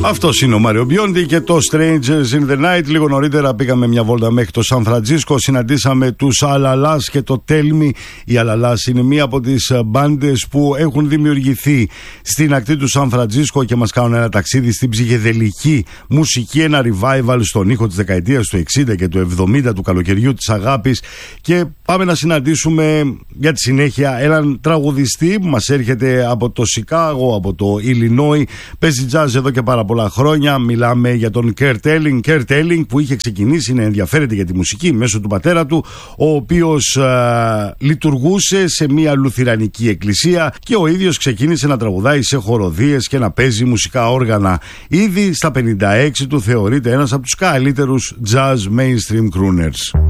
Αυτός είναι ο Μάριο Μπιόντι και το Strangers in the Night. Λίγο νωρίτερα πήγαμε μια βόλτα μέχρι το Σαν Φραντζίσκο. Συναντήσαμε τους Αλαλάς και το Tell Me. Οι Αλαλάς είναι μία από τις μπάντες που έχουν δημιουργηθεί στην ακτή του Σαν Φραντζίσκο και μας κάνουν ένα ταξίδι στην ψυχεδελική μουσική, ένα revival στον ήχο της δεκαετίας του 60 και του 70, του καλοκαιριού της αγάπης. Και πάμε να συναντήσουμε για τη συνέχεια έναν τραγουδιστή που μας έρχεται από το Σικάγο, από το Illinois. Παίζει jazz εδώ και πάρα πολλά χρόνια. Μιλάμε για τον Kurt Elling που είχε ξεκινήσει να ενδιαφέρεται για τη μουσική μέσω του πατέρα του, ο οποίος λειτουργούσε σε μια λουθυρανική εκκλησία και ο ίδιος ξεκίνησε να τραγουδάει σε χοροδίες και να παίζει μουσικά όργανα. Ήδη στα 56 του θεωρείται ένας από τους καλύτερους jazz mainstream crooners.